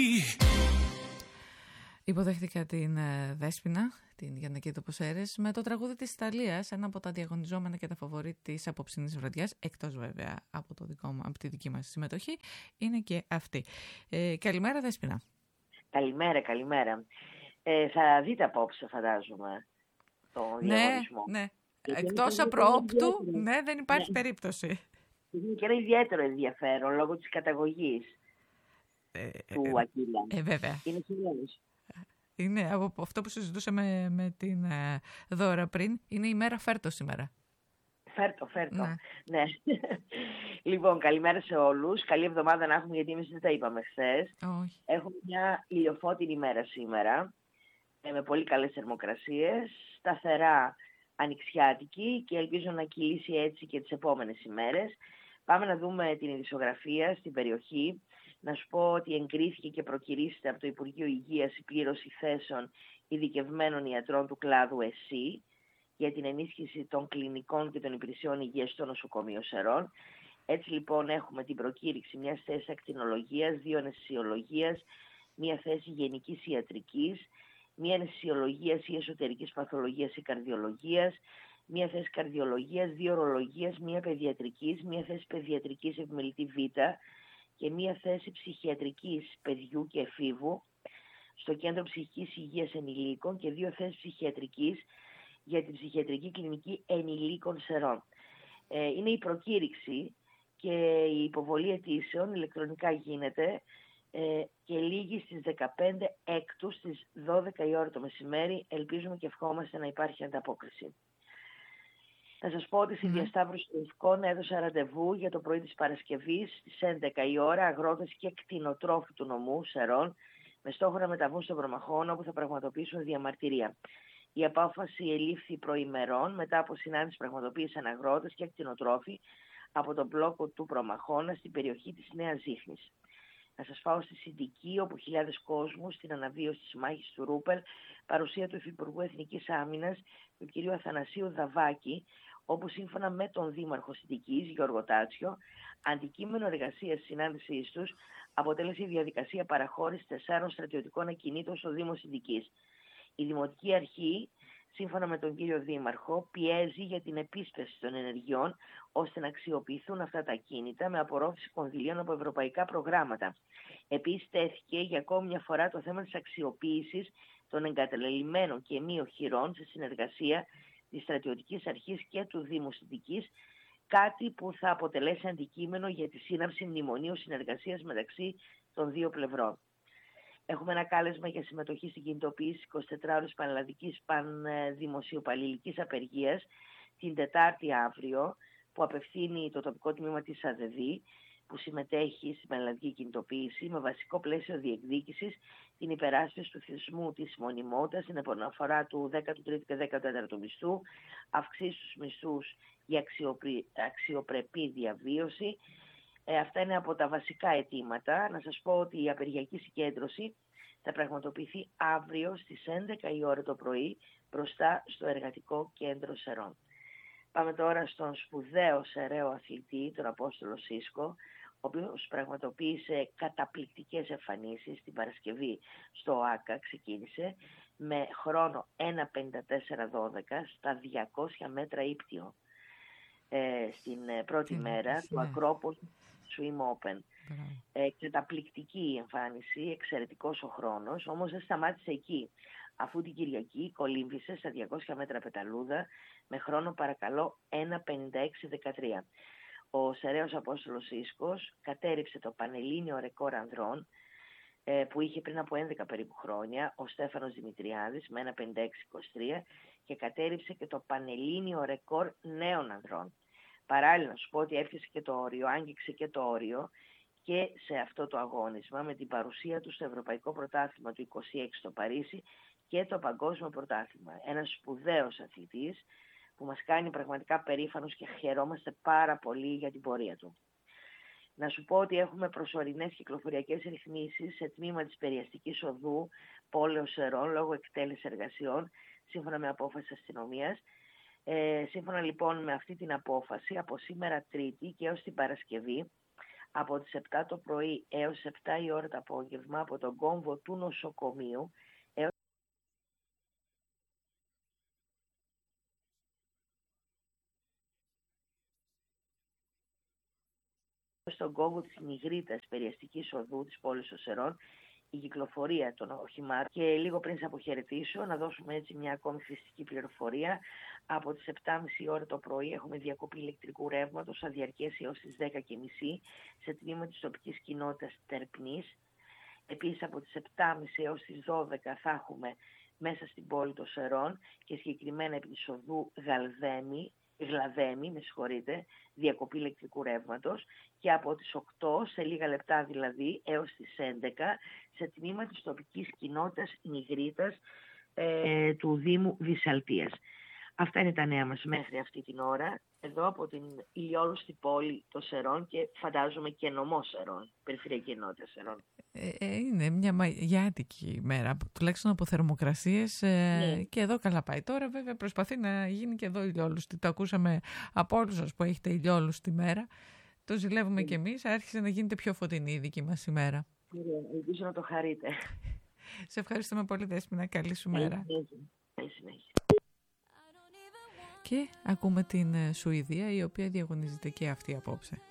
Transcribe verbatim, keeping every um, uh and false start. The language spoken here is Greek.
Υποδέχτηκα την ε, Δέσποινα, την Γιαννακή Τοποσέρες, με το τραγούδι της Ιταλίας, ένα από τα διαγωνιζόμενα και τα φαβορί της απόψινής βραδιάς, εκτός βέβαια από, το δικό μου, από τη δική μας συμμετοχή, είναι και αυτή. Ε, καλημέρα Δέσποινα. Καλημέρα, καλημέρα. Ε, θα δείτε απόψε, φαντάζομαι, το ναι, διαγωνισμό. Ναι, εκτός απρόπτου, ναι, δεν υπάρχει ναι. περίπτωση. Είναι και ένα ιδιαίτερο ενδιαφέρον λόγω της καταγωγής ε, του ε, Ακύλα. Ε, βέβαια. Είναι χιλιάδες. Είναι από αυτό που συζητούσαμε με την ε, Δώρα πριν, είναι η μέρα φέρτο σήμερα. Φέρτο, φέρτο. Ναι. ναι. Λοιπόν, καλημέρα σε όλους. Καλή εβδομάδα να έχουμε, γιατί εμείς δεν τα είπαμε χθες. Όχι. Έχουμε μια ηλιοφώτινη μέρα σήμερα, με πολύ καλές θερμοκρασίες, σταθερά ανοιξιάτικη και ελπίζω να κυλήσει έτσι και τις επόμενες ημέρες. Πάμε να δούμε την ειδησιογραφία στην περιοχή. Να σου πω ότι εγκρίθηκε και προκηρύσσεται από το Υπουργείο Υγείας η πλήρωση θέσεων ειδικευμένων ιατρών του κλάδου ΕΣΥ για την ενίσχυση των κλινικών και των υπηρεσιών υγείας στο νοσοκομείο Σερών. Έτσι λοιπόν έχουμε την προκήρυξη μιας θέσης ακτινολογίας, δύο αναισθησιολογίας, μια θέση γενικής ιατρικής, μια αναισθησιολογίας ή εσωτερικής παθολογίας ή καρδιολογίας, μια θέση καρδιολογίας, δύο ορολογίας, μια παιδιατρικής, μια θέση παιδιατρικής επιμελητή Β και μια θέση ψυχιατρικής παιδιού και εφήβου στο Κέντρο Ψυχικής Υγείας Ενηλίκων και δύο θέσεις ψυχιατρικής για την ψυχιατρική κλινική ενηλίκων Σερών. Ε, είναι η προκήρυξη και η υποβολή αιτήσεων ηλεκτρονικά γίνεται ε, και λήγει στις δεκαπέντε Έκτου στις δώδεκα η ώρα το μεσημέρι. Ελπίζουμε και ευχόμαστε να υπάρχει ανταπόκριση. Θα σας πω ότι στη mm. διασταύρωση του Ευκών έδωσα ραντεβού για το πρωί της Παρασκευής στις έντεκα η ώρα αγρότες και κτηνοτρόφοι του νομού Σερών με στόχο να μεταβούν στον Προμαχώνα όπου θα πραγματοποιήσουν διαμαρτυρία. Η απόφαση ελήφθη προημερών μετά από συνάντηση πραγματοποίησαν αγρότες και κτηνοτρόφοι από τον μπλόκο του Προμαχώνα στην περιοχή της Νέας Ζήχνης. Να σας πάω στη Συντική, όπου χιλιάδες κόσμου στην αναβίωση της μάχης του Ρούπελ, παρουσία του Υφυπουργού Εθνικής Άμυνας, του κ. Αθανασίου Δαβάκη, όπου σύμφωνα με τον Δήμαρχο Συντικής, Γιώργο Τάτσιο, αντικείμενο εργασίας της συνάντησής τους αποτέλεσε η διαδικασία παραχώρησης τεσσάρων στρατιωτικών ακινήτων στο Δήμο Συντικής. Η Δημοτική Αρχή, σύμφωνα με τον κύριο Δήμαρχο, πιέζει για την επίσπευση των ενεργειών ώστε να αξιοποιηθούν αυτά τα ακίνητα με απορρόφηση κονδυλίων από ευρωπαϊκά προγράμματα. Επίσης, τέθηκε για ακόμη μια φορά το θέμα της αξιοποίησης των εγκαταλελειμμένων και μη οχυρών σε συνεργασία της Στρατιωτικής Αρχής και του Δήμου Συντικής, κάτι που θα αποτελέσει αντικείμενο για τη σύναψη μνημονίου συνεργασίας μεταξύ των δύο πλευρών. Έχουμε ένα κάλεσμα για συμμετοχή στην κινητοποίηση εικοσιτετράωρης πανελλαδικής πανδημοσιοπαλληλικής απεργίας την Τετάρτη αύριο, που απευθύνει το τοπικό τμήμα της ΑΔΔ, που συμμετέχει στην πανελλαδική κινητοποίηση με βασικό πλαίσιο διεκδίκησης την υπεράσπιση του θεσμού της μονιμότητας, την επαναφορά του δέκατου τρίτου και δέκατου τέταρτου μισθού, αυξήσει στους μισθούς για αξιοπρε... αξιοπρεπή διαβίωση. Ε, αυτά είναι από τα βασικά αιτήματα. Να σας πω ότι η απεργιακή συγκέντρωση θα πραγματοποιηθεί αύριο στις έντεκα η ώρα το πρωί μπροστά στο Εργατικό Κέντρο Σερών. Πάμε τώρα στον σπουδαίο σεραίο αθλητή, τον Απόστολο Σίσκο, ο οποίος πραγματοποίησε καταπληκτικές εμφανίσεις την Παρασκευή στο ΟΑΚΑ, ξεκίνησε με χρόνο ένα πενήντα τέσσερα δώδεκα στα διακόσια μέτρα ύπτιο ε, στην πρώτη mm, μέρα yeah. του Ακρόπολη Swim Open. Mm. Ε, καταπληκτική η εμφάνιση, εξαιρετικός ο χρόνος, όμως δεν σταμάτησε εκεί. Αφού την Κυριακή κολύμβησε στα διακόσια μέτρα πεταλούδα με χρόνο παρακαλώ ένα πενήντα έξι δεκατρία. Ο σεραίος Απόστολος Σίσκος κατέριψε το πανελλήνιο ρεκόρ ανδρών ε, που είχε πριν από έντεκα περίπου χρόνια ο Στέφανος Δημητριάδης με ένα πενήντα έξι είκοσι τρία και κατέριψε και το πανελλήνιο ρεκόρ νέων ανδρών. Παράλληλα να σου πω ότι έφτιαξε και το όριο, άγγιξε και το όριο και σε αυτό το αγώνισμα με την παρουσία του στο Ευρωπαϊκό Πρωτάθλημα του είκοσι έξι στο Παρίσι και το Παγκόσμιο Πρωτάθλημα. Ένας σπουδαίος αθλητής που μας κάνει πραγματικά περήφανος και χαιρόμαστε πάρα πολύ για την πορεία του. Να σου πω ότι έχουμε προσωρινές κυκλοφοριακές ρυθμίσεις σε τμήμα της περιαστικής οδού Πόλεως Σερών λόγω εκτέλεσης εργασιών, σύμφωνα με απόφαση αστυνομίας. Ε, σύμφωνα λοιπόν με αυτή την απόφαση, από σήμερα Τρίτη και έως την Παρασκευή, από τις επτά το πρωί έως επτά η ώρα το απόγευμα από τον κόμβο του νοσοκομείου έως στον κόμβο της Νιγρίτας περιαστικής οδού της πόλης των Σερών η κυκλοφορία των οχημάτων. Και λίγο πριν σας αποχαιρετήσω, να δώσουμε έτσι μια ακόμη φυσική πληροφορία. Από τις επτά και μισή ώρα το πρωί έχουμε διακοπή ηλεκτρικού ρεύματος, θα διαρκέσει έως τις δέκα και μισή σε τμήμα της τοπικής κοινότητας Τερπνής. Επίσης από τις επτά και μισή έως τις δώδεκα θα έχουμε μέσα στην πόλη των Σερών και συγκεκριμένα επί της οδού Γαλδέμη, Γλαδέμη, με συγχωρείτε, διακοπή ηλεκτρικού ρεύματος, και από τις οκτώ, σε λίγα λεπτά δηλαδή, έως τις έντεκα, σε τμήμα της τοπικής κοινότητας Νιγρίτας ε, του Δήμου Βυσσαλτίας. Αυτά είναι τα νέα μας μέχρι αυτή την ώρα, εδώ από την ηλιόλουστη πόλη των Σερών και φαντάζομαι και νομό Σερών, περιφερειακή ενότητα Σερών. Ε, είναι μια μαγιάτικη μέρα, τουλάχιστον από θερμοκρασίες, ε, ναι. Και εδώ καλά πάει. Τώρα βέβαια προσπαθεί να γίνει και εδώ ηλιόλουστη. Το ακούσαμε από όλους σας που έχετε ηλιόλουστη μέρα. Το ζηλεύουμε ναι. κι εμείς, άρχισε να γίνεται πιο φωτεινή η δική μας ημέρα. Ναι, ελπίζω να το χαρείτε. Σε ευχαριστούμε πολύ, Δέσποινα. Καλή σου μέρα. Καλή συνέχεια. Και ακούμε την Σουηδία, η οποία διαγωνίζεται και αυτή απόψε.